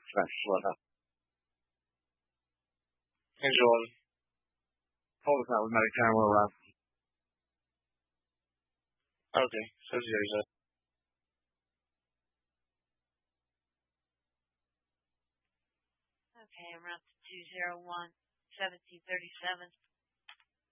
Thanks. Slow down. Hey, Jordan. Hold us out with medic time. We'll arrive. Okay, says Jason. Okay, I'm route to 201, 1737.